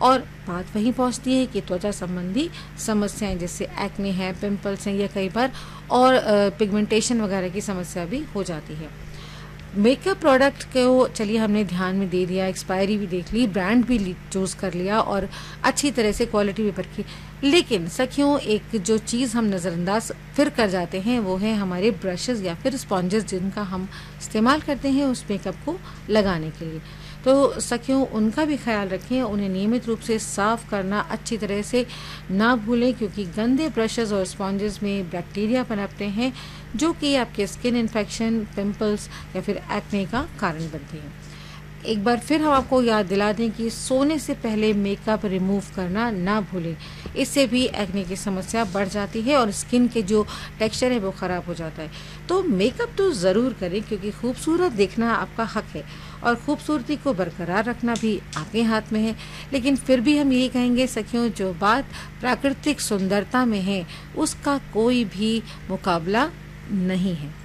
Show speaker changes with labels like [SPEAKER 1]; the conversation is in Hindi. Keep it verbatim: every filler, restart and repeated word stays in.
[SPEAKER 1] और बात वहीं पहुंचती है कि त्वचा संबंधी समस्याएं जैसे एक्ने है, पिंपल्स हैं या कई बार और पिगमेंटेशन वगैरह की समस्या भी हो जाती है। मेकअप प्रोडक्ट को चलिए हमने ध्यान में दे दिया, एक्सपायरी भी देख ली, ब्रांड भी चूज कर लिया और अच्छी तरह से क्वालिटी भी परखी, लेकिन सखियों एक जो चीज़ हम नज़रअंदाज फिर कर जाते हैं वो है हमारे ब्रशेस या फिर स्पॉन्जेस जिनका हम इस्तेमाल करते हैं उस मेकअप को लगाने के लिए। तो सखियों उनका भी ख्याल रखें, उन्हें नियमित रूप से साफ़ करना अच्छी तरह से ना भूलें, क्योंकि गंदे ब्रशेस और स्पॉन्जेस में बैक्टीरिया पनपते हैं जो कि आपके स्किन इन्फेक्शन, पिंपल्स या फिर एक्ने का कारण बनते हैं। एक बार फिर हम आपको याद दिला दें कि सोने से पहले मेकअप रिमूव करना ना भूलें, इससे भी एक्ने की समस्या बढ़ जाती है और स्किन के जो टेक्सचर है वो ख़राब हो जाता है। तो मेकअप तो ज़रूर करें क्योंकि खूबसूरत दिखना आपका हक है और खूबसूरती को बरकरार रखना भी आपके हाथ में है। लेकिन फिर भी हम यही कहेंगे सखियों, जो बात प्राकृतिक सुंदरता में है उसका कोई भी मुकाबला नहीं है।